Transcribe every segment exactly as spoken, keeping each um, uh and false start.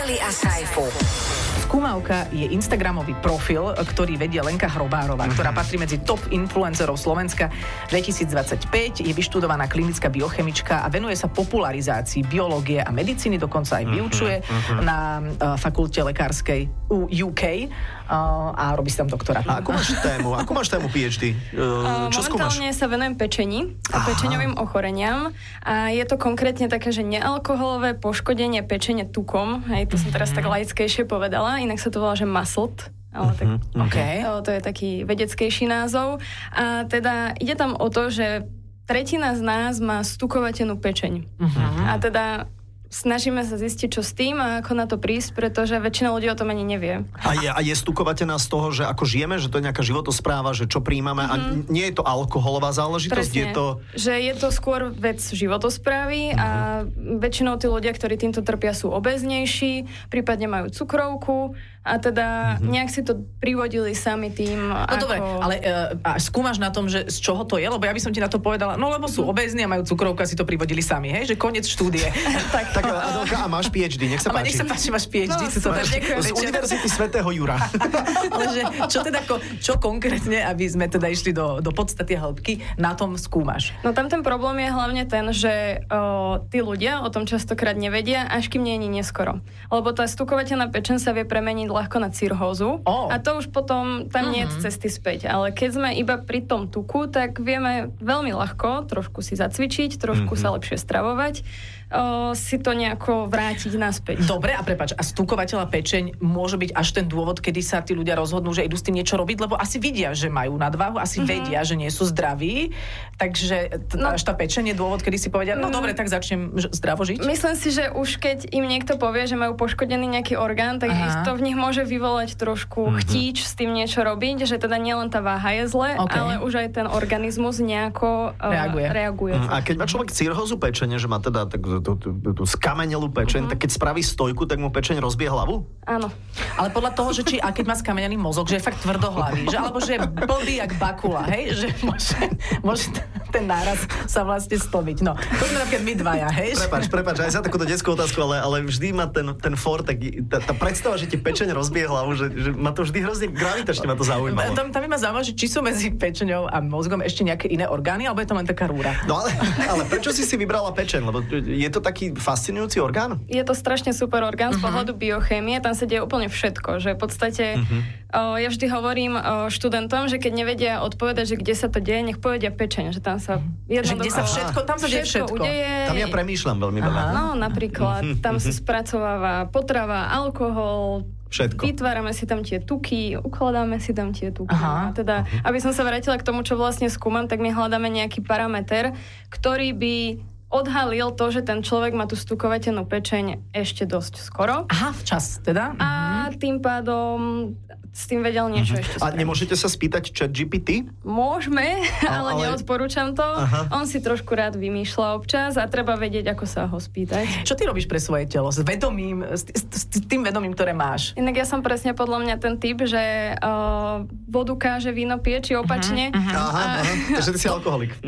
Evely a Saifu. Skúmavka je instagramový profil, ktorý vedie Lenka Hrobárová, mm-hmm. ktorá patrí medzi top influencerov Slovenska dvetisícdvadsaťpäť. Je vyštudovaná klinická biochemička a venuje sa popularizácii biológie a medicíny, dokonca aj vyučuje mm-hmm. na uh, fakulte lekárskej U K uh, a robí si tam doktorát. A ako máš tému? Ako máš tému PhD? Uh, čo skúmaš? Momentálne sa venujem pečení a pečeňovým ochoreniam a je to konkrétne také, že nealkoholové poškodenie pečene tukom. Hej, to som teraz tak laickejšie povedala. Inak sa to volá, že muscled. Ale tak, uh-huh. okay. to, to je taký vedeckejší názov. A teda ide tam o to, že tretina z nás má stukovatenú pečeň. Uh-huh. A teda snažíme sa zistiť, čo s tým a ako na to prísť, pretože väčšina ľudí o tom ani nevie. A je, a je stukovatená z toho, že ako žijeme, že to je nejaká životospráva, že čo príjmame mm-hmm. a nie je to alkoholová záležitosť? Presne, je to... že je to skôr vec životosprávy mm-hmm. a väčšinou tí ľudia, ktorí týmto trpia, sú obeznejší, prípadne majú cukrovku a teda mm-hmm. nejak si to privodili sami tým, no ako... dobre, ale uh, skúmaš na tom, že z čoho to je? Lebo ja by som ti na to povedala, no lebo sú obézni a majú cukrovku a si to privodili sami, hej? Že koniec štúdie. tak, tak Adelka, a máš PhD, nech sa ale páči. nech sa páči, máš PhD. No, super, z Univerzity svätého Jura. Ale že čo teda, čo konkrétne, aby sme teda išli do, do podstaty a hĺbky, na tom skúmaš? No tam ten problém je hlavne ten, že o, tí ľudia o tom častokrát nevedia, až kým nie je neskoro. Lebo tá stukovateľná pečeň sa vie premeniť ľahko na cirhózu oh. a to už potom tam nie je cesty späť. Ale keď sme iba pri tom tuku, tak vieme veľmi ľahko trošku si zacvičiť, trošku mm-hmm. sa lepšie stravovať, o, si to nejako vrátiť naspäť. Dobre, a prepáč, a stukovateľa pečeň môže byť až ten dôvod, kedy sa tí ľudia rozhodnú, že idú s tým niečo robiť, lebo asi vidia, že majú nadváhu, asi mm-hmm. vedia, že nie sú zdraví, takže t- no, až tá pečeň je dôvod, kedy si povedia, no mm, dobre, tak začnem ž- zdravo žiť. Myslím si, že už keď im niekto povie, že majú poškodený nejaký orgán, tak Aha. to v nich môže vyvolať trošku mm-hmm. chtíč s tým niečo robiť, že teda nielen tá váha je zle, okay. ale už aj ten organizmus nejako uh, reaguje. reaguje. Mm, a keď má človek cirhózu pečene, že má teda tak, tú, tú, tú, tú skamenelú pečeň, mm-hmm. tak keď spraví stojku, tak mu pečeň rozbije hlavu? Áno. Ale podľa toho, že či, a keď má skamenený mozog, že je fakt tvrdohlavý, že alebo že je blbý jak bakula, hej, že môže, môže ten náraz sa vlastne stoviť. No, to sme napríklad my dvaja, hej. Prepač, prepač, aj za takúto detskú otázku, ale, ale vždy má ten, ten for, tak tá, tá predstava, že ti pečeň rozbije hlavu, že, že ma to vždy hrozne gravitačne ma to zaujímalo. Tam, tam by ma zaujímalo, že či sú medzi pečeňou a mozgom ešte nejaké iné orgány, alebo je to len taká rúra. No ale, ale prečo si si vybrala pečeň? Lebo je to taký fascinujúci orgán? Je to strašne super orgán uh-huh. z pohľadu biochémie, tam sa deje úplne všetko, že v podstate uh-huh. o, ja vždy hovorím o, študentom, že keď nevedia odpovedať, že kde sa to deje, nech povedia pečeň, že tam sa jednoducho... Že kde sa všetko, tam sa deje všetko. Udeje. Tam ja premýšľam veľmi veľa. No napríklad, tam sa spracováva potrava, alkohol, všetko. Vytvárame si tam tie tuky, ukladáme si tam tie tuky. Aha. A teda, aby som sa vrátila k tomu, čo vlastne skúmam, tak my hľadáme nejaký parameter, ktorý by odhalil to, že ten človek má tú stukovateľnú pečeň ešte dosť skoro. Aha, včas teda. A tým pádom s tým vedel niečo uh-huh. ešte spraviť. A nemôžete sa spýtať ChatGPT? Môžeme, ale, ale neodporúčam to. Aha. On si trošku rád vymýšľa občas a treba vedieť, ako sa ho spýtať. Čo ty robíš pre svoje telo? S vedomím, s, s, s tým vedomím, ktoré máš? Inak ja som presne podľa mňa ten typ, že uh, vodu káže, víno pije, či opačne. Uh-huh. Uh-huh. Aha, aha. Takže ty si alkoholik.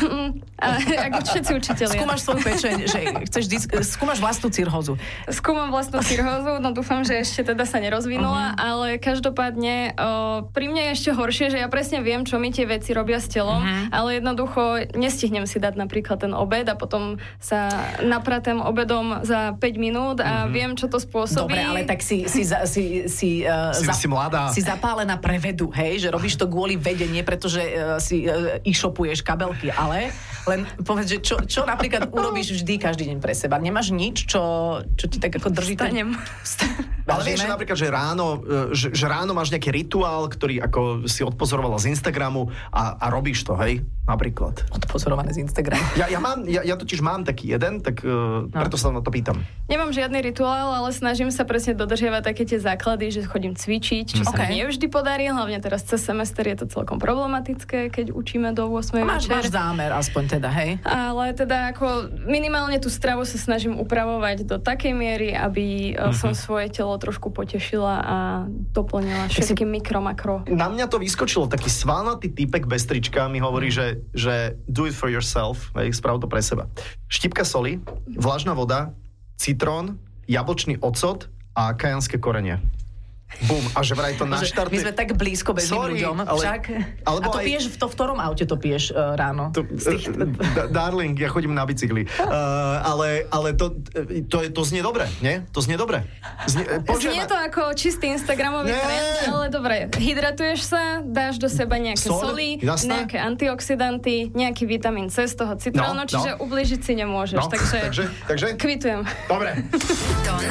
A, ako všetci učitelia. Skúmaš svoju pečeň, že chceš disk- skúmaš vlastnú cirhózu. Skúmam vlastnú cirhózu, no dúfam, že ešte teda sa nerozvinula, uh-huh. ale každopádne o, pri mne je ešte horšie, že ja presne viem, čo mi tie veci robia s telom, uh-huh. ale jednoducho nestihnem si dať napríklad ten obed a potom sa napratem obedom za päť minút a uh-huh. viem, čo to spôsobí. Dobre, ale tak si, si, si, si, si, uh, si, za, si mladá. Si zapálená pre vedu, hej, že robíš to kvôli vede, nie pretože uh, si uh, e-shopuješ kabelky, ale len povedz, že čo, čo napríklad urobíš vždy každý deň pre seba. Nemáš nič, čo, čo ti tak ako drží? Vstanem. Ale vieš, napríklad, že ráno, že, že ráno máš nejaký rituál, ktorý ako si odpozorovala z Instagramu a, a robíš to, hej? Napríklad. Odpozorované z Instagramu. Ja, ja, mám, ja, ja totiž mám taký jeden, tak uh, no. preto sa na to pýtam. Nemám žiadny rituál, ale snažím sa presne dodržiavať také tie základy, že chodím cvičiť, čo okay. sa mi nevždy podarí, hlavne teraz cez semester je to celkom problematické, keď učíme do ôsmej máš, večer. Máš zámer aspoň teda, hej? Ale teda ako minimálne tú stravu sa snažím upravovať do takej miery, aby uh-huh. som svoje telo trošku potešila a doplnila všetky si... mikro, makro. Na mňa to vyskočilo, taký svalnatý týpek bez trička mi hovorí, že, že do it for yourself, hej, sprav to pre seba. Štipka soli, vlažná voda, citrón, jablčný ocot a kajanské korenie. Bum, a že vraj to naštartuje. My sme tak blízko bežným Sorry, ľuďom. ale, Však. A to aj... piješ, v, to, v ktorom aute to piješ uh, ráno? To, tých... uh, darling, ja chodím na bicykli. Uh, ale ale to, to, to znie dobre, nie? To znie dobre. Znie, znie to ako čistý instagramový nie. trend, ale dobre. Hydratuješ sa, dáš do seba nejaké Sol? soli, Jasné. nejaké antioxidanty, nejaký vitamín C z toho citrónu, no, čiže no. ublížiť si nemôžeš. No, takže, takže, takže kvitujem. Dobre.